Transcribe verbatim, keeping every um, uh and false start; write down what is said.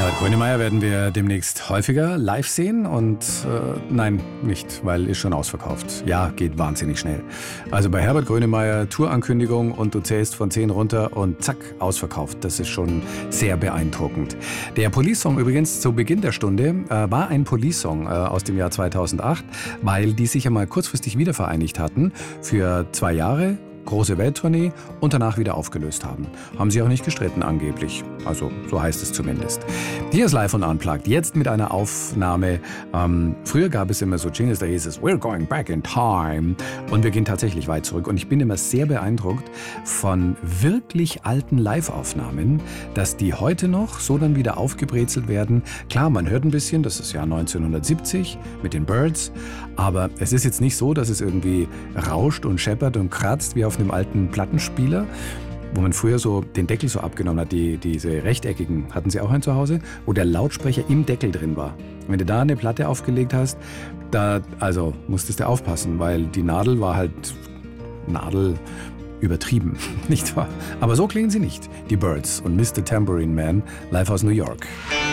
Herbert Grönemeyer werden wir demnächst häufiger live sehen und äh, nein, nicht, weil ist schon ausverkauft. Ja, geht wahnsinnig schnell. Also bei Herbert Grönemeyer Tourankündigung und du zählst von zehn runter und zack, ausverkauft. Das ist schon sehr beeindruckend. Der Police-Song übrigens zu Beginn der Stunde äh, war ein Police-Song äh, aus dem Jahr zweitausendacht, weil die sich ja mal kurzfristig wiedervereinigt hatten für zwei Jahre. Große Welttournee und danach wieder aufgelöst haben. Haben sie auch nicht gestritten angeblich. Also so heißt es zumindest. Hier ist Live und Unplugged. Jetzt mit einer Aufnahme. Ähm, früher gab es immer so Jingles, da hieß es We're going back in time. Und wir gehen tatsächlich weit zurück. Und ich bin immer sehr beeindruckt von wirklich alten Live-Aufnahmen, dass die heute noch so dann wieder aufgebrezelt werden. Klar, man hört ein bisschen, das ist Jahr neunzehnhundertsiebzig mit den Byrds. Aber es ist jetzt nicht so, dass es irgendwie rauscht und scheppert und kratzt wie auf einem alten Plattenspieler, wo man früher so den Deckel so abgenommen hat, die, diese rechteckigen, hatten Sie auch einen zu Hause, wo der Lautsprecher im Deckel drin war. Und wenn du da eine Platte aufgelegt hast, da also musstest du aufpassen, weil die Nadel war halt Nadel übertrieben, nicht wahr? Aber so klingen sie nicht, die Byrds und Mister Tambourine Man live aus New York.